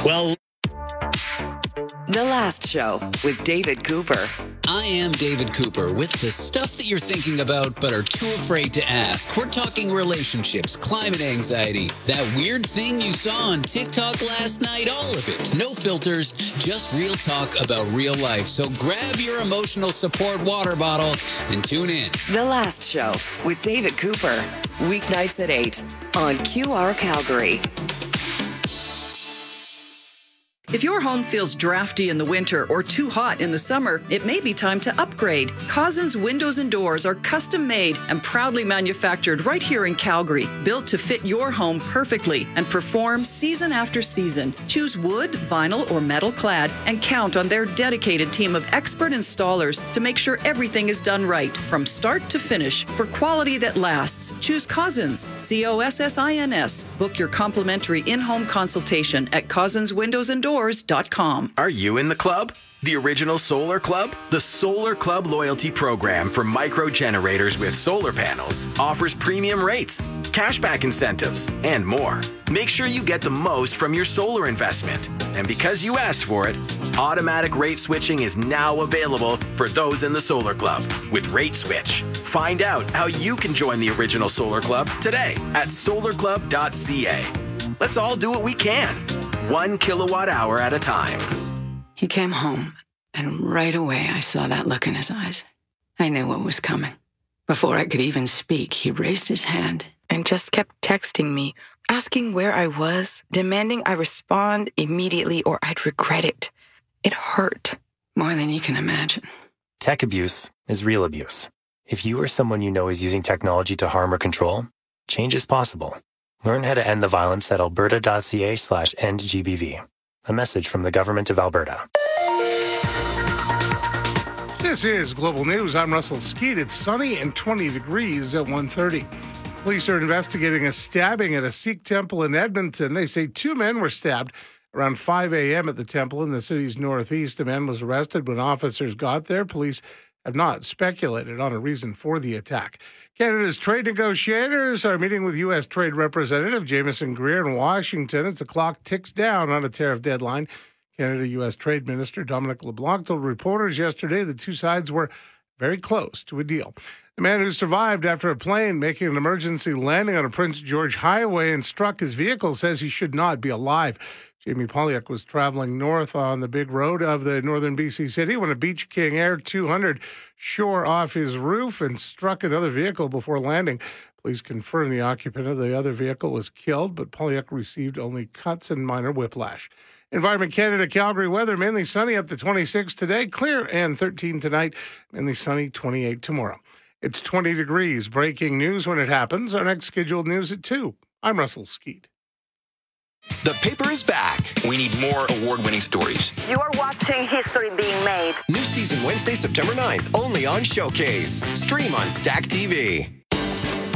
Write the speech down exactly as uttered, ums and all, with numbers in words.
Well, The Last Show with David Cooper. I am David Cooper with the stuff that you're thinking about but are too afraid to ask. We're talking relationships, climate anxiety, that weird thing you saw on TikTok last night, all of it. No filters, just real talk about real life. So grab your emotional support water bottle and tune in. The Last Show with David Cooper. Weeknights at eight on Q R Calgary. If your home feels drafty in the winter or too hot in the summer, it may be time to upgrade. Cousins Windows and Doors are custom made and proudly manufactured right here in Calgary, built to fit your home perfectly and perform season after season. Choose wood, vinyl, or metal clad and count on their dedicated team of expert installers to make sure everything is done right from start to finish for quality that lasts. Choose Cousins, C O S S I N S. Book your complimentary in-home consultation at cousins windows and doors dot com. Are you in the club? The original Solar Club? The Solar Club loyalty program for micro generators with solar panels offers premium rates, cashback incentives, and more. Make sure you get the most from your solar investment. And because you asked for it, automatic rate switching is now available for those in the Solar Club with Rate Switch. Find out how you can join the original Solar Club today at solar club dot c a. Let's all do what we can, one kilowatt hour at a time. He came home, and right away I saw that look in his eyes. I knew what was coming. Before I could even speak, he raised his hand and just kept texting me, asking where I was, demanding I respond immediately or I'd regret it. It hurt. More than you can imagine. Tech abuse is real abuse. If you or someone you know is using technology to harm or control, change is possible. Learn how to end the violence at alberta.ca slash endgbv. A message from the Government of Alberta. This is Global News. I'm Russell Skeet. It's sunny and twenty degrees at one thirty. Police are investigating a stabbing at a Sikh temple in Edmonton. They say two men were stabbed around five a.m. at the temple in the city's northeast. A man was arrested when officers got there. Police have not speculated on a reason for the attack. Canada's trade negotiators are meeting with U S. Trade Representative Jameson Greer in Washington as the clock ticks down on a tariff deadline. Canada-U S. Trade Minister Dominic LeBlanc told reporters yesterday the two sides were very close to a deal. The man who survived after a plane making an emergency landing on a Prince George highway and struck his vehicle says he should not be alive. Jamie Polyak was traveling north on the big road of the northern B C city when a Beach King Air two hundred shore off his roof and struck another vehicle before landing. Police confirmed the occupant of the other vehicle was killed, but Polyak received only cuts and minor whiplash. Environment Canada Calgary weather, mainly sunny up to twenty-six today, clear and thirteen tonight, mainly sunny twenty-eight tomorrow. It's twenty degrees. Breaking news when it happens. Our next scheduled news at two. I'm Russell Skeet. The paper is back. We need more award-winning stories. You are watching history being made. New season Wednesday, September ninth, only on Showcase. Stream on Stack T V.